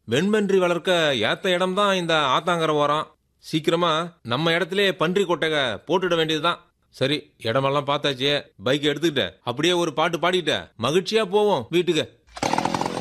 வெண்பன்றி வளர்க்க ஏத்த இடம் தான் இந்த ஆத்தாங்கர ஓரம். சீக்கிரமா நம்ம இடத்திலே பன்றி கொட்டகை போட்டுட வேண்டியதுதான். சரி, இடமெல்லாம் பார்த்தாச்சு. பைக் எடுத்துக்கிட்ட அப்படியே ஒரு பாட்டு பாடிட்ட மகிழ்ச்சியா போவோம் வீட்டுக்கு.